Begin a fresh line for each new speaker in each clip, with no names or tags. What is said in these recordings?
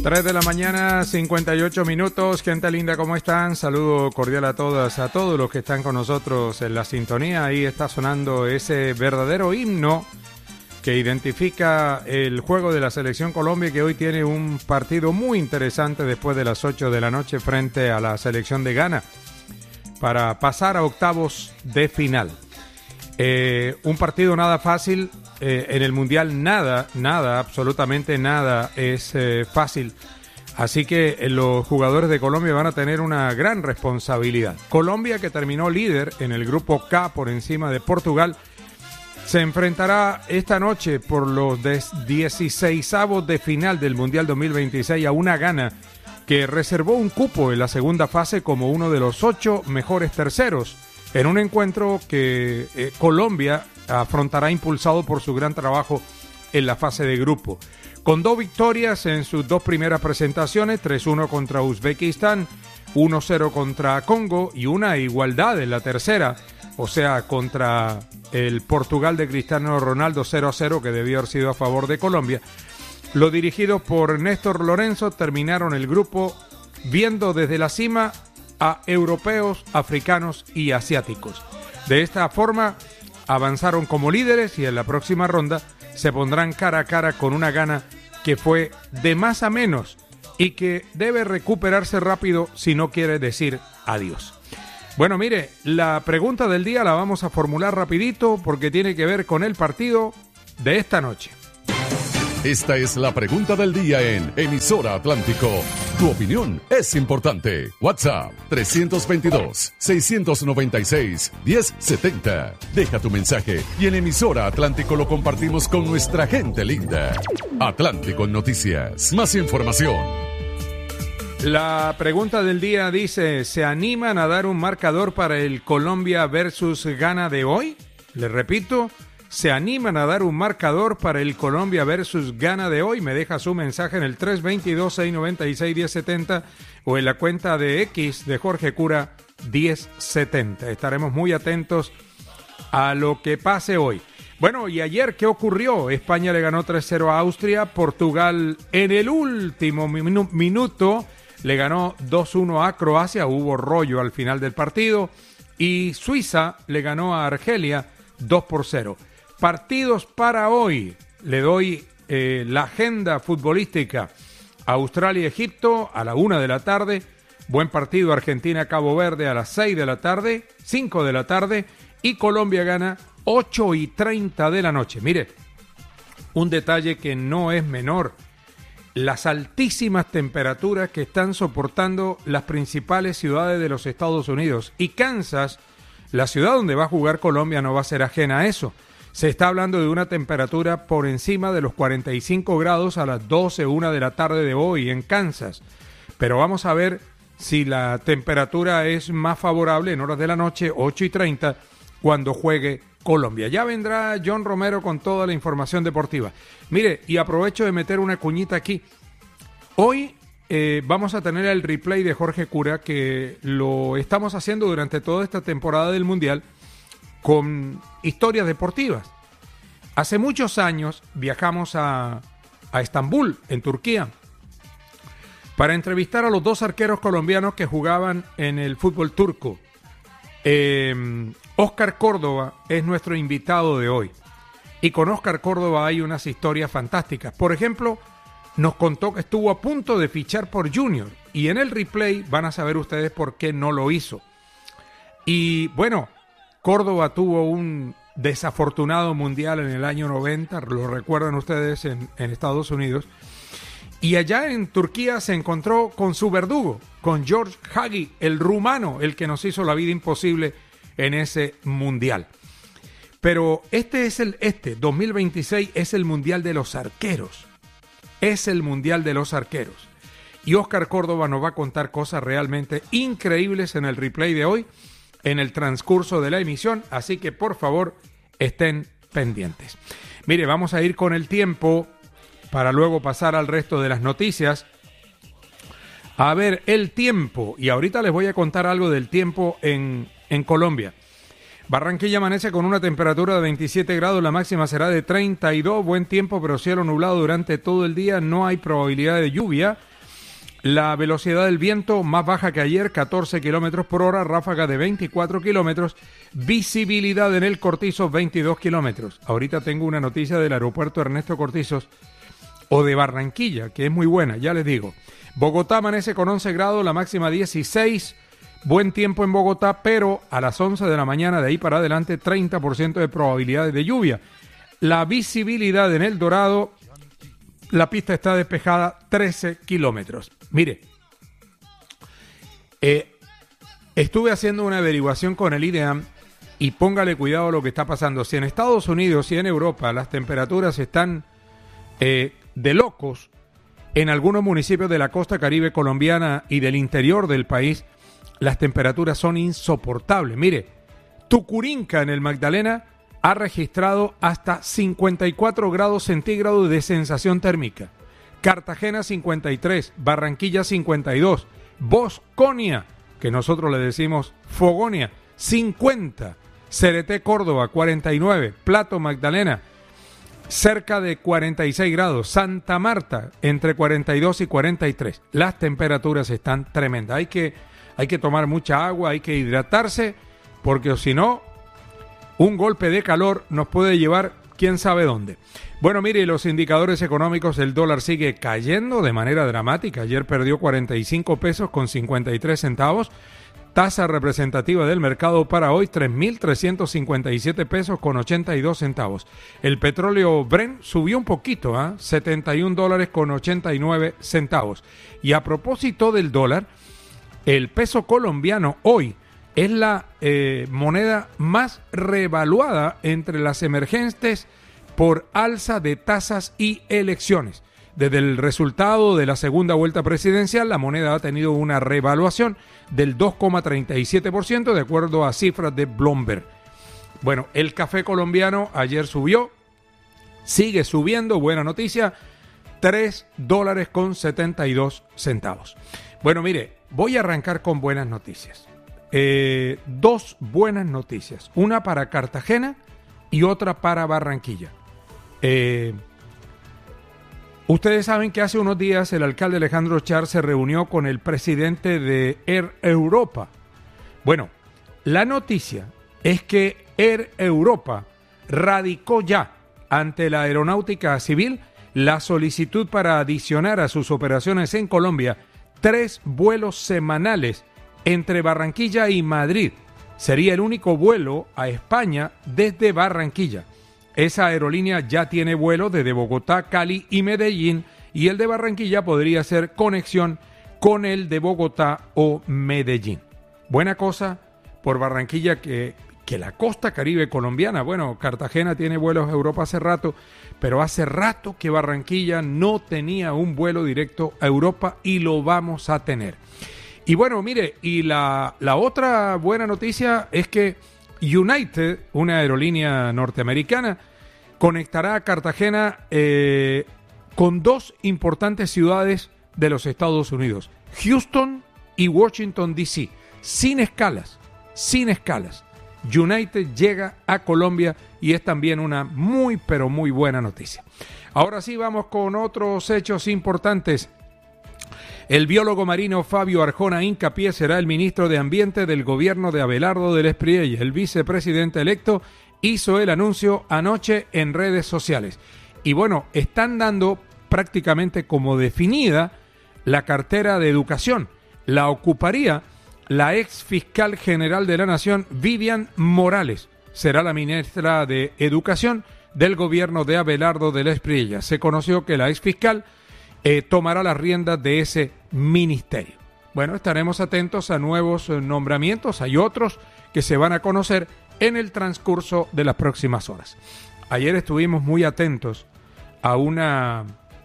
3 de la mañana, 58 minutos. Gente linda, ¿cómo están? Saludo cordial a todas, a todos los que están con nosotros en la sintonía. Ahí está sonando ese verdadero himno que identifica el juego de la Selección Colombia, que hoy tiene un partido muy interesante después de las 8 de la noche frente a la Selección de Ghana para pasar a octavos de final. Un partido nada fácil. En el Mundial nada, absolutamente nada es fácil. Así que los jugadores de Colombia van a tener una gran responsabilidad. Colombia, que terminó líder en el grupo K por encima de Portugal, se enfrentará esta noche por los 16avos de final del Mundial 2026 a una Ghana que reservó un cupo en la segunda fase como uno de los 8 mejores terceros, en un encuentro que Colombia afrontará impulsado por su gran trabajo en la fase de grupo. Con 2 victorias en sus 2 primeras presentaciones, 3-1 contra Uzbekistán, 1-0 contra Congo y una igualdad en la tercera, o sea, contra el Portugal de Cristiano Ronaldo 0-0, que debió haber sido a favor de Colombia. Los dirigidos por Néstor Lorenzo terminaron el grupo viendo desde la cima a europeos, africanos y asiáticos. De esta forma avanzaron como líderes y en la próxima ronda se pondrán cara a cara con una Ghana que fue de más a menos y que debe recuperarse rápido si no quiere decir adiós. Bueno, mire, la pregunta del día la vamos a formular rapidito porque tiene que ver con el partido de esta noche.
Esta es la pregunta del día en Emisora Atlántico. Tu opinión es importante. WhatsApp 322-696-1070. Deja tu mensaje y en Emisora Atlántico lo compartimos con nuestra gente linda. Atlántico Noticias. Más información.
La pregunta del día dice: ¿se animan a dar un marcador para el Colombia versus Ghana de hoy? Le repito, ¿se animan a dar un marcador para el Colombia versus Ghana de hoy? Me deja su mensaje en el 322-696-1070 o en la cuenta de X de Jorge Cura 1070. Estaremos muy atentos a lo que pase hoy. Bueno, y ayer, ¿qué ocurrió? España le ganó 3-0 a Austria. Portugal en el último minuto le ganó 2-1 a Croacia. Hubo rollo al final del partido. Y Suiza le ganó a Argelia 2-0. Partidos para hoy. Le doy la agenda futbolística. Australia-Egipto a la 1 de la tarde. Buen partido. Argentina-Cabo Verde a las 6 de la tarde. 5 de la tarde. Y Colombia-Ghana 8:30 de la noche. Mire, un detalle que no es menor. Las altísimas temperaturas que están soportando las principales ciudades de los Estados Unidos. Y Kansas, la ciudad donde va a jugar Colombia, no va a ser ajena a eso. Se está hablando de una temperatura por encima de los 45 grados a las 12:01 de la tarde de hoy en Kansas. Pero vamos a ver si la temperatura es más favorable en horas de la noche, 8:30, cuando juegue Colombia. Ya vendrá John Romero con toda la información deportiva. Mire, y aprovecho de meter una cuñita aquí. Hoy vamos a tener el replay de Jorge Cura, que lo estamos haciendo durante toda esta temporada del Mundial, con historias deportivas. Hace muchos años viajamos a Estambul, en Turquía, para entrevistar a los 2 arqueros colombianos que jugaban en el fútbol turco. Óscar Córdoba es nuestro invitado de hoy. Y con Óscar Córdoba hay unas historias fantásticas. Por ejemplo, nos contó que estuvo a punto de fichar por Junior. Y en el replay van a saber ustedes por qué no lo hizo. Y bueno, Córdoba tuvo un desafortunado mundial en el año 90, lo recuerdan ustedes, en Estados Unidos. Y allá en Turquía se encontró con su verdugo, con George Hagi, el rumano, el que nos hizo la vida imposible en ese mundial. Pero 2026 es el mundial de los arqueros. Es el mundial de los arqueros. Y Óscar Córdoba nos va a contar cosas realmente increíbles en el replay de hoy, en el transcurso de la emisión, así que por favor estén pendientes. Mire, vamos a ir con el tiempo para luego pasar al resto de las noticias. A ver, el tiempo, y ahorita les voy a contar algo del tiempo en Colombia. Barranquilla amanece con una temperatura de 27 grados, la máxima será de 32, buen tiempo pero cielo nublado durante todo el día, no hay probabilidad de lluvia. La velocidad del viento más baja que ayer, 14 kilómetros por hora, ráfaga de 24 kilómetros, visibilidad en el Cortizo, 22 kilómetros. Ahorita tengo una noticia del aeropuerto Ernesto Cortizos o de Barranquilla, que es muy buena, ya les digo. Bogotá amanece con 11 grados, la máxima 16, buen tiempo en Bogotá, pero a las 11 de la mañana de ahí para adelante 30% de probabilidades de lluvia. La visibilidad en El Dorado, la pista está despejada 13 kilómetros. Mire, estuve haciendo una averiguación con el IDEAM y póngale cuidado a lo que está pasando. Si en Estados Unidos y en Europa las temperaturas están de locos, en algunos municipios de la costa caribe colombiana y del interior del país, las temperaturas son insoportables. Mire, Tucurinca en el Magdalena ha registrado hasta 54 grados centígrados de sensación térmica. Cartagena 53, Barranquilla 52, Bosconia, que nosotros le decimos Fogonia, 50, Cereté Córdoba 49, Plato Magdalena cerca de 46 grados, Santa Marta entre 42 y 43. Las temperaturas están tremendas. Hay que tomar mucha agua, hay que hidratarse, porque si no, un golpe de calor nos puede llevar quién sabe dónde. Bueno, mire, los indicadores económicos, el dólar sigue cayendo de manera dramática. Ayer perdió 45 pesos con 53 centavos. Tasa representativa del mercado para hoy, 3.357 pesos con 82 centavos. El petróleo Brent subió un poquito, $71 con 89 centavos. Y a propósito del dólar, el peso colombiano hoy es la moneda más revaluada entre las emergentes por alza de tasas y elecciones. Desde el resultado de la segunda vuelta presidencial, la moneda ha tenido una revaluación del 2,37% de acuerdo a cifras de Bloomberg. Bueno, el café colombiano ayer subió, sigue subiendo, buena noticia, $3 con 72 centavos. Bueno, mire, voy a arrancar con buenas noticias. Dos buenas noticias, una para Cartagena y otra para Barranquilla. Ustedes saben que hace unos días el alcalde Alejandro Char se reunió con el presidente de Air Europa. Bueno, la noticia es que Air Europa radicó ya ante la Aeronáutica Civil la solicitud para adicionar a sus operaciones en Colombia 3 vuelos semanales entre Barranquilla y Madrid. Sería el único vuelo a España desde Barranquilla. Esa aerolínea ya tiene vuelos desde Bogotá, Cali y Medellín, y el de Barranquilla podría hacer conexión con el de Bogotá o Medellín. Buena cosa por Barranquilla que la costa caribe colombiana, bueno, Cartagena tiene vuelos a Europa hace rato, pero hace rato que Barranquilla no tenía un vuelo directo a Europa y lo vamos a tener. Y bueno, mire, y la otra buena noticia es que United, una aerolínea norteamericana, conectará a Cartagena con 2 importantes ciudades de los Estados Unidos, Houston y Washington, D.C., sin escalas. United llega a Colombia y es también una muy, pero muy buena noticia. Ahora sí, vamos con otros hechos importantes. El biólogo marino Fabio Arjona Hincapié será el ministro de Ambiente del gobierno de Abelardo del Espriella. El vicepresidente electo hizo el anuncio anoche en redes sociales. Y bueno, están dando prácticamente como definida la cartera de educación. La ocuparía la ex fiscal general de la Nación, Vivian Morales. Será la ministra de Educación del gobierno de Abelardo del Espriella. Se conoció que la ex fiscal tomará las riendas de ese ministerio. Bueno, estaremos atentos a nuevos nombramientos. Hay otros que se van a conocer en el transcurso de las próximas horas. Ayer estuvimos muy atentos a una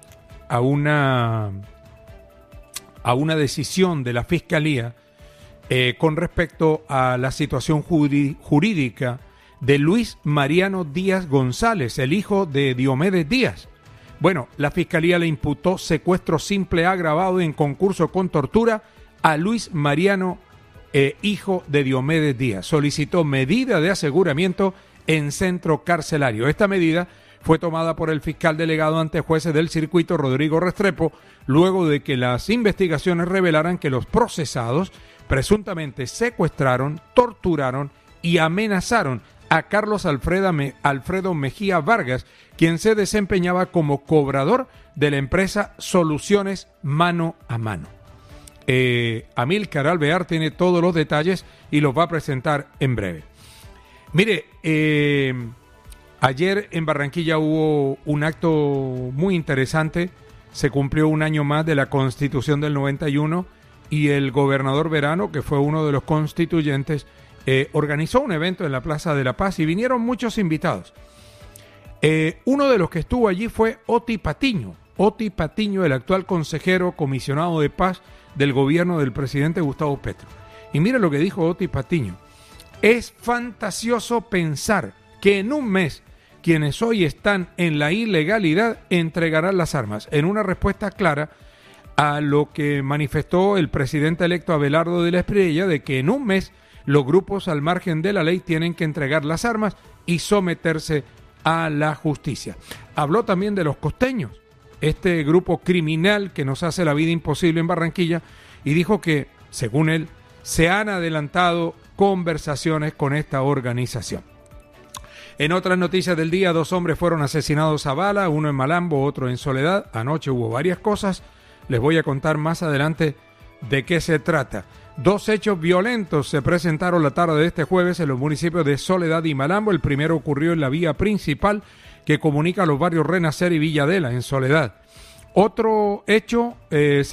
decisión de la Fiscalía con respecto a la situación jurídica de Luis Mariano Díaz González, el hijo de Diomedes Díaz. Bueno, la Fiscalía le imputó secuestro simple agravado en concurso con tortura a Luis Mariano, hijo de Diomedes Díaz. Solicitó medida de aseguramiento en centro carcelario. Esta medida fue tomada por el fiscal delegado ante jueces del circuito Rodrigo Restrepo, luego de que las investigaciones revelaran que los procesados presuntamente secuestraron, torturaron y amenazaron a Carlos Alfredo Mejía Vargas, quien se desempeñaba como cobrador de la empresa Soluciones Mano a Mano. Amílcar Alvear tiene todos los detalles y los va a presentar en breve. Mire, ayer en Barranquilla hubo un acto muy interesante. Se cumplió un año más de la Constitución del 91 y el gobernador Verano, que fue uno de los constituyentes, organizó un evento en la Plaza de la Paz y vinieron muchos invitados. Uno de los que estuvo allí fue Oti Patiño. Oti Patiño, el actual consejero comisionado de paz del gobierno del presidente Gustavo Petro. Y mire lo que dijo Oti Patiño. Es fantasioso pensar que en un mes quienes hoy están en la ilegalidad entregarán las armas, en una respuesta clara a lo que manifestó el presidente electo Abelardo de la Espriella, de que en un mes los grupos al margen de la ley tienen que entregar las armas y someterse a la justicia. Habló también de los costeños, este grupo criminal que nos hace la vida imposible en Barranquilla, y dijo que, según él, se han adelantado conversaciones con esta organización. En otras noticias del día, 2 hombres fueron asesinados a bala, uno en Malambo, otro en Soledad. Anoche hubo varias cosas, les voy a contar más adelante de qué se trata. 2 hechos violentos se presentaron la tarde de este jueves en los municipios de Soledad y Malambo. El primero ocurrió en la vía principal que comunica los barrios Renacer y Villadela, en Soledad. Otro hecho se